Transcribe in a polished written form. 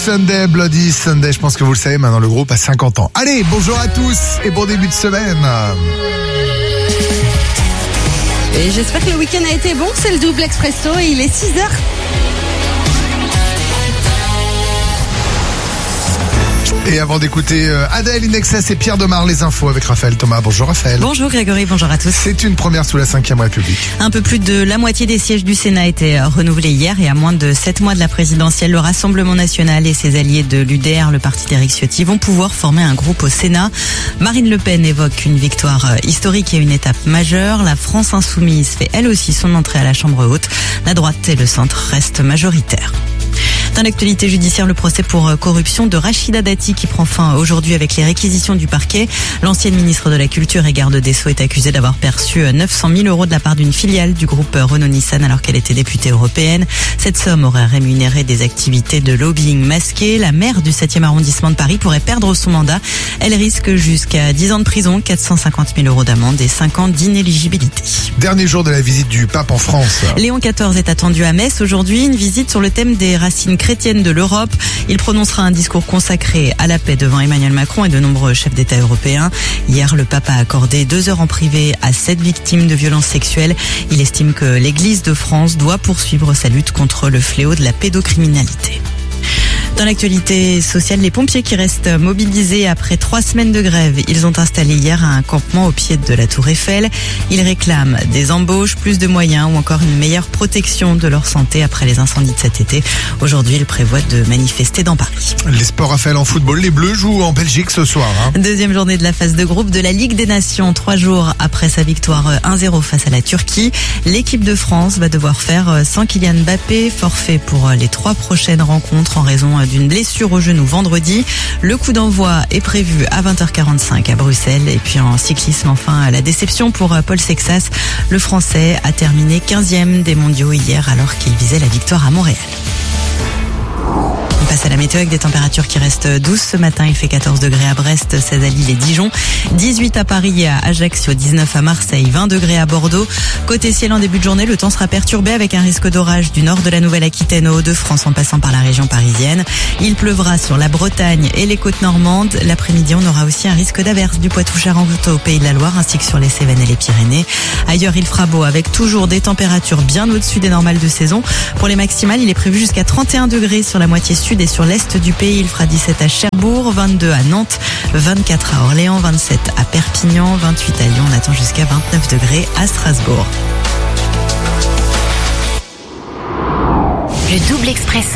Sunday, Bloody Sunday. Je pense que vous le savez, maintenant le groupe a 50 ans. Allez, bonjour à tous et bon début de semaine. Et j'espère que le week-end a été bon. C'est le double expresso et il est 6h. Et avant d'écouter Adèle, Inexcess et Pierre Demar, les infos avec Raphaël Thomas. Bonjour Raphaël. Bonjour Grégory, bonjour à tous. C'est une première sous la 5e République. Un peu plus de la moitié des sièges du Sénat étaient renouvelés hier et à moins de 7 mois de la présidentielle, le Rassemblement National et ses alliés de l'UDR, le parti d'Éric Ciotti, vont pouvoir former un groupe au Sénat. Marine Le Pen évoque une victoire historique et une étape majeure. La France Insoumise fait elle aussi son entrée à la Chambre haute. La droite et le centre restent majoritaires. Dans l'actualité judiciaire, le procès pour corruption de Rachida Dati qui prend fin aujourd'hui avec les réquisitions du parquet. L'ancienne ministre de la Culture et garde des Sceaux est accusée d'avoir perçu 900 000 € de la part d'une filiale du groupe Renault-Nissan alors qu'elle était députée européenne. Cette somme aurait rémunéré des activités de lobbying masqué. La maire du 7e arrondissement de Paris pourrait perdre son mandat. Elle risque jusqu'à 10 ans de prison, 450 000 € d'amende et 5 ans d'inéligibilité. Dernier jour de la visite du pape en France. Léon XIV est attendu à Metz aujourd'hui, une visite sur le thème des racines chrétienne de l'Europe. Il prononcera un discours consacré à la paix devant Emmanuel Macron et de nombreux chefs d'État européens. Hier, le pape a accordé 2 heures en privé à 7 victimes de violences sexuelles. Il estime que l'Église de France doit poursuivre sa lutte contre le fléau de la pédocriminalité. Dans l'actualité sociale, les pompiers qui restent mobilisés après 3 semaines de grève. Ils ont installé hier un campement au pied de la Tour Eiffel. Ils réclament des embauches, plus de moyens ou encore une meilleure protection de leur santé après les incendies de cet été. Aujourd'hui, ils prévoient de manifester dans Paris. Les sports Raphaël en football, les Bleus jouent en Belgique ce soir. Deuxième journée de la phase de groupe de la Ligue des Nations. 3 jours après sa victoire 1-0 face à la Turquie, l'équipe de France va devoir faire sans Kylian Mbappé, forfait pour les 3 prochaines rencontres en raison d'une blessure au genou vendredi. Le coup d'envoi est prévu à 20h45 à Bruxelles. Et puis en cyclisme, enfin, la déception pour Paul Sexas. Le Français a terminé 15e des mondiaux hier alors qu'il visait la victoire à Montréal. On passe à la météo avec des températures qui restent douces ce matin. Il fait 14 degrés à Brest, 16 à Lille et Dijon, 18 à Paris et à Ajaccio, 19 à Marseille, 20 degrés à Bordeaux. Côté ciel en début de journée, le temps sera perturbé avec un risque d'orage du nord de la Nouvelle-Aquitaine aux Hauts-de-France en passant par la région parisienne. Il pleuvra sur la Bretagne et les côtes normandes. L'après-midi, on aura aussi un risque d'averse du Poitou-Charentes au Pays de la Loire ainsi que sur les Cévennes et les Pyrénées. Ailleurs, il fera beau avec toujours des températures bien au-dessus des normales de saison. Pour les maximales, il est prévu jusqu'à 31 degrés sur la moitié sud et sur l'est du pays. Il fera 17 à Cherbourg, 22 à Nantes, 24 à Orléans, 27 à Perpignan, 28 à Lyon. On attend jusqu'à 29 degrés à Strasbourg. Le double expresso.